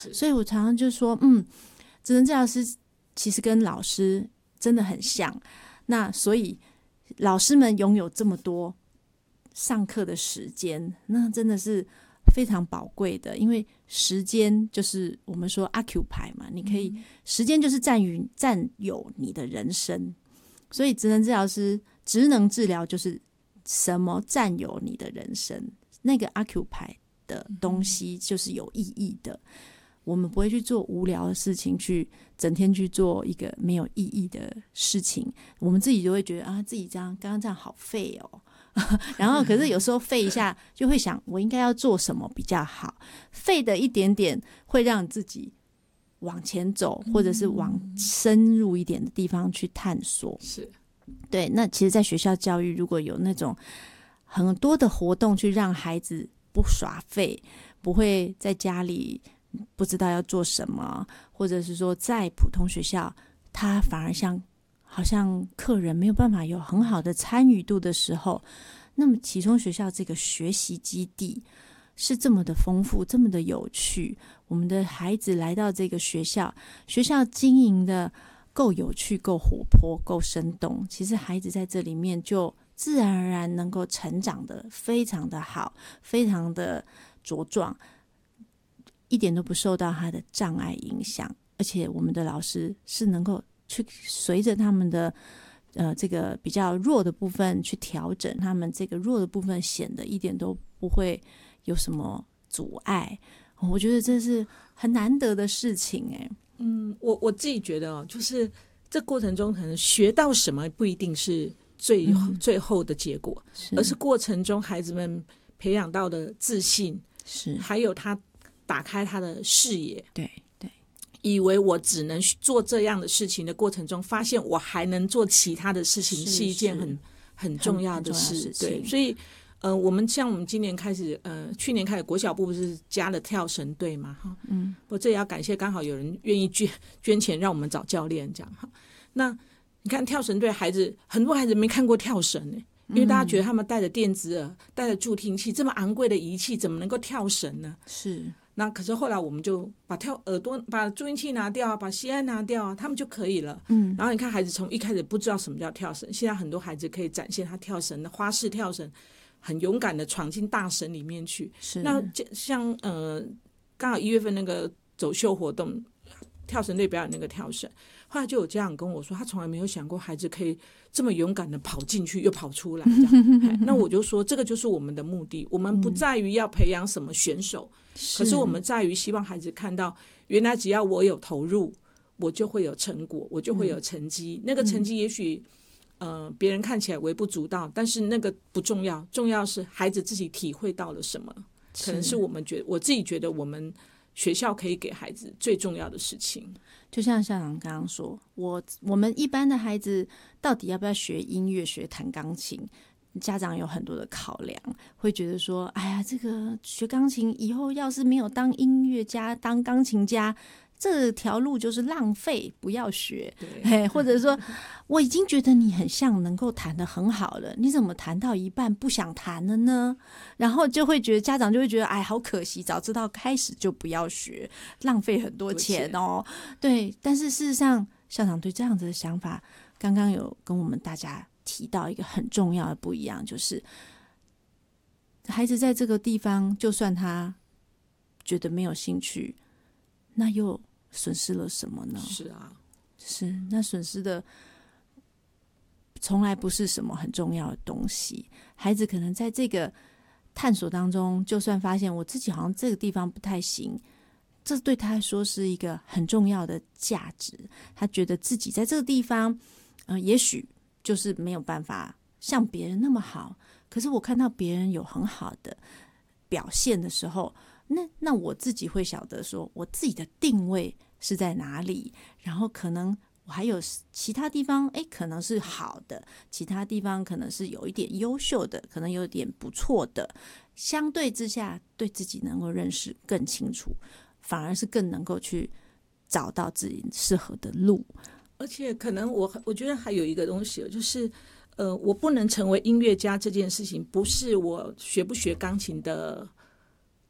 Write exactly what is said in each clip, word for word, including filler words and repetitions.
所以我常常就说，嗯，职能治疗师其实跟老师真的很像。那所以老师们拥有这么多上课的时间，那真的是非常宝贵的，因为时间就是我们说 occupy 嘛，你可以、嗯、时间就是占于占有你的人生，所以职能治疗师职能治疗就是什么占有你的人生，那个 occupy 的东西就是有意义的。我们不会去做无聊的事情，去整天去做一个没有意义的事情，我们自己就会觉得啊，自己这样刚刚这样好废哦。然后可是有时候废一下就会想我应该要做什么比较好，废的一点点会让自己往前走，或者是往深入一点的地方去探索。 是， 对。那其实在学校教育如果有那种很多的活动去让孩子不耍废，不会在家里不知道要做什么，或者是说在普通学校他反而像好像客人没有办法有很好的参与度的时候，那么启聪学校这个学习基地是这么的丰富，这么的有趣，我们的孩子来到这个学校，学校经营的够有趣，够活泼，够生动，其实孩子在这里面就自然而然能够成长的非常的好，非常的茁壮，一点都不受到他的障碍影响。而且我们的老师是能够去随着他们的呃这个比较弱的部分去调整，他们这个弱的部分显得一点都不会有什么阻碍。我觉得这是很难得的事情哎。 嗯，我我自己觉得哦，就是这过程中可能学到什么不一定是最、嗯、最后的结果，是而是过程中孩子们培养到的自信， 是还有他打开他的视野。 对对， 以为我只能做这样的事情的过程中，发现我还能做其他的事情，是, 是一件很很重要的事。对，所以呃，我们像我们今年开始，呃，去年开始国小部不是加了跳绳队嘛，哈，嗯，不过这也要感谢，刚好有人愿意捐捐钱让我们找教练这样哈。那你看跳绳队，孩子很多孩子没看过跳绳呢，因为大家觉得他们带着电子耳、带着助听器这么昂贵的仪器，怎么能够跳绳呢？ 是。 那可是后来我们就把跳耳朵、把助听器拿掉，把吸安拿掉，他们就可以了。嗯，然后你看孩子从一开始不知道什么叫跳绳，现在很多孩子可以展现他跳绳的花式跳绳，很勇敢的闯进大绳里面去。 是。 那像呃，刚好一月份那个走秀活动，跳绳队表演那个跳绳，后来就有家长跟我说，他从来没有想过孩子可以这么勇敢的跑进去又跑出来这样那我就说，这个就是我们的目的，我们不在于要培养什么选手。嗯，可是我们在于希望孩子看到，原来只要我有投入，我就会有成果，我就会有成绩。嗯，那个成绩也许呃别人看起来微不足道，但是那个不重要，重要是孩子自己体会到了什么，可能是我们觉得，我自己觉得我们学校可以给孩子最重要的事情。 就像校长刚刚说，我我们一般的孩子到底要不要学音乐、学弹钢琴？家长有很多的考量，会觉得说，哎呀，这个学钢琴以后要是没有当音乐家、当钢琴家，这条路就是浪费，不要学。对，或者说，我已经觉得你很像能够弹得很好了，你怎么弹到一半不想弹了呢？然后就会觉得家长就会觉得，哎，好可惜，早知道开始就不要学，浪费很多钱哦。对，但是事实上，校长对这样子的想法，刚刚有跟我们大家提到一个很重要的不一样，就是孩子在这个地方就算他觉得没有兴趣，那又损失了什么呢？ 是啊， 是那损失的从来不是什么很重要的东西。孩子可能在这个探索当中，就算发现我自己好像这个地方不太行，这对他来说是一个很重要的价值。他觉得自己在这个地方呃，也许就是没有办法像别人那么好，可是我看到别人有很好的表现的时候，那那我自己会晓得说我自己的定位是在哪里，然后可能我还有其他地方诶可能是好的，其他地方可能是有一点优秀的，可能有点不错的，相对之下对自己能够认识更清楚，反而是更能够去找到自己适合的路。 而且可能我我觉得还有一个东西，就是呃，我不能成为音乐家这件事情，不是我学不学钢琴的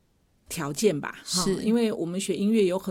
条件吧，哈是因为我们学音乐有很